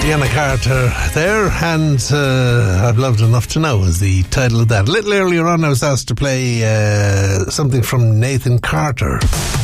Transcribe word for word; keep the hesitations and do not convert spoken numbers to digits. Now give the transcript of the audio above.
Deanna Carter there, and uh, I've Loved Enough to Know is the title of that. A little earlier on I was asked to play uh, something from Nathan Carter.